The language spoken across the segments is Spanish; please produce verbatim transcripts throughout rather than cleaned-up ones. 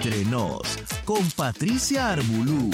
Entre Nos, con Patricia Armbulú.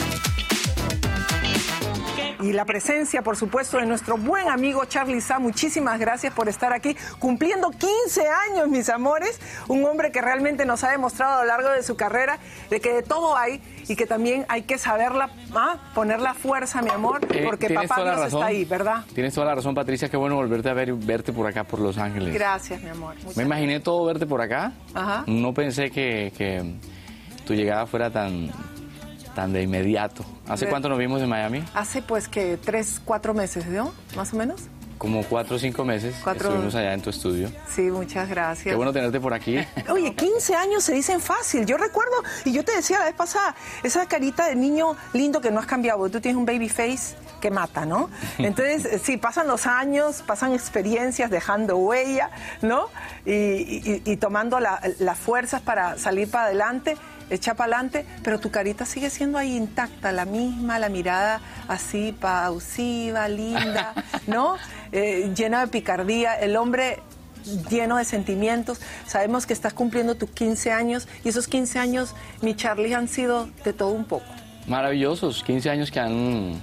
Y la presencia, por supuesto, de nuestro buen amigo Charly Sa. Muchísimas gracias por estar aquí, cumpliendo quince años, mis amores. Un hombre que realmente nos ha demostrado a lo largo de su carrera de que de todo hay y que también hay que saberla, ¿ah? poner la fuerza, mi amor, porque eh, papá Dios razón, está ahí, ¿verdad? Tienes toda la razón, Patricia. Qué bueno volverte a ver, verte por acá, por Los Ángeles. Gracias, mi amor. Muchas Me imaginé todo verte por acá. Ajá. No pensé que, que tu llegada fuera tan... tan de inmediato. ¿Hace de... cuánto nos vimos en Miami? Hace pues que tres, cuatro meses, ¿no? Más o menos. Como cuatro o cinco meses cuatro... estuvimos allá en tu estudio. Sí, muchas gracias. Qué bueno tenerte por aquí. Oye, quince años se dicen fácil. Yo recuerdo, y yo te decía la vez pasada, esa carita de niño lindo que no has cambiado. Tú tienes un baby face que mata, ¿no? Entonces, sí, pasan los años, pasan experiencias, dejando huella, ¿no? Y, y, y tomando la, las fuerzas para salir para adelante, echa para adelante, pero tu carita sigue siendo ahí intacta, la misma, la mirada así pausiva, linda, ¿no? Eh, llena de picardía, el hombre lleno de sentimientos. Sabemos que estás cumpliendo tus quince años y esos quince años, mi Charly, han sido de todo un poco. Maravillosos, quince años que han,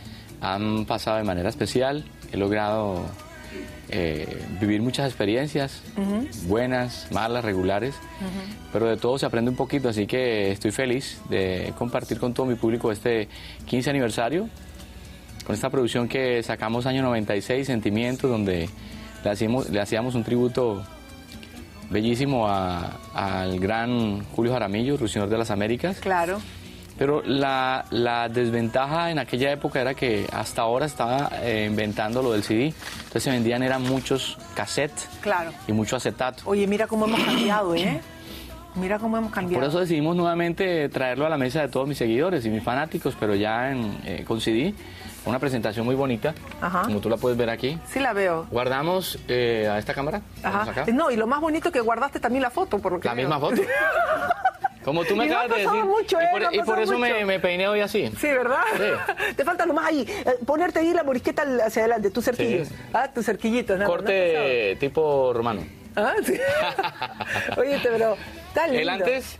han pasado de manera especial. He logrado eh, vivir muchas experiencias, uh-huh. buenas, malas, regulares, uh-huh. pero de todo se aprende un poquito, así que estoy feliz de compartir con todo mi público este quince aniversario, con esta producción que sacamos año noventa y seis, Sentimientos, donde le hacíamos, le hacíamos un tributo bellísimo a, al gran Julio Jaramillo, Ruiseñor de las Américas. Claro. Pero la, la desventaja en aquella época era que hasta ahora estaba eh, inventando lo del C D. Entonces se vendían eran muchos cassettes, claro, y mucho acetato. Oye, mira cómo hemos cambiado, ¿eh? Mira cómo hemos cambiado. Por eso decidimos nuevamente traerlo a la mesa de todos mis seguidores y mis fanáticos, pero ya en, eh, con C D. Una presentación muy bonita, ajá, como tú la puedes ver aquí. Sí, la veo. Guardamos eh, a esta cámara. Ajá. Acá. No, y lo más bonito que guardaste también la foto, por lo que La veo. misma foto. Como tú me y acabas no de decir. Mucho, eh, y por, no y por eso me, me peiné hoy así. Sí, ¿verdad? Sí. Te falta nomás ahí, eh, ponerte ahí la morisqueta hacia adelante, tus cerquillos. Sí. Ah, tus cerquillitos. ¿No? Corte ¿No tipo romano. Ah, sí. Oye, pero está lindo. El antes,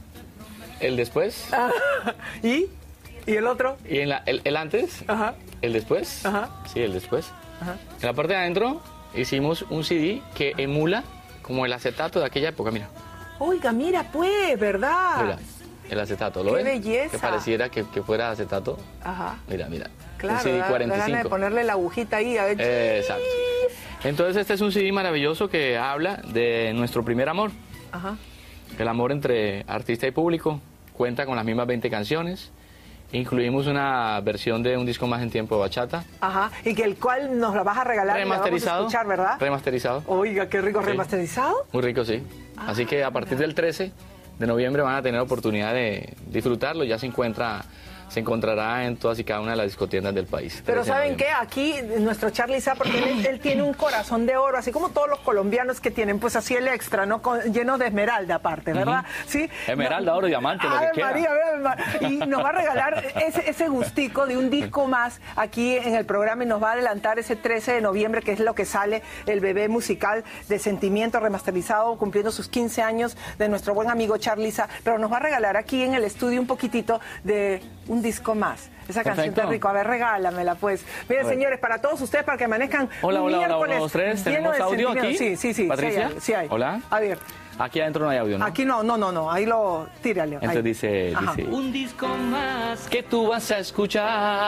el después. Ah, ¿y? ¿Y el otro? Y en la, el, el antes, ajá, el después. Ajá. Sí, el después. Ajá. En la parte de adentro hicimos un C D que emula como el acetato de aquella época, mira. Oiga, mira pues, ¿verdad? Mira, el acetato, ¿lo ves? ¡Qué belleza! Que pareciera que, que fuera acetato. Ajá. Mira, mira. Claro, un C D da, cuarenta y cinco. Da ganas de ponerle la agujita ahí, a ver. Eh, exacto. Entonces este es un C D maravilloso que habla de nuestro primer amor. Ajá. El amor entre artista y público. Cuenta con las mismas veinte canciones. Incluimos una versión de Un Disco Más en Tiempo de Bachata. Ajá, y que el cual nos la vas a regalar. Remasterizado. Y la vamos a escuchar, ¿verdad? Remasterizado. Oiga, qué rico, sí. ¿Remasterizado? Muy rico, sí. Ah, así que a partir del trece de noviembre van a tener oportunidad de disfrutarlo. Ya se encuentra... se encontrará en todas y cada una de las discotiendas del país. Pero ¿saben qué? Aquí nuestro Charly Sa, porque él, él tiene un corazón de oro, así como todos los colombianos que tienen, pues así el extra, ¿no? Con, lleno de esmeralda aparte, ¿verdad? Uh-huh. ¿Sí? Esmeralda, no, oro, diamante, lo que quiera. María, María, y nos va a regalar ese, ese gustico de un disco más aquí en el programa y nos va a adelantar ese trece de noviembre, que es lo que sale el bebé musical de Sentimiento remasterizado, cumpliendo sus quince años de nuestro buen amigo Charly Sa, pero nos va a regalar aquí en el estudio un poquitito de un disco más. Esa canción está rico. A ver, regálamela, pues. Miren, señores, para todos ustedes, para que amanezcan hola, un hola, miércoles hola, uno, dos, tres. ¿Tenemos audio aquí? Sí, sí, sí. ¿Patricia? Sí hay, sí hay. Hola. A ver. Aquí adentro no hay audio, ¿no? Aquí no, no, no, no. Ahí lo... Tírale. Entonces ahí. dice, dice... Un disco más que tú vas a escuchar.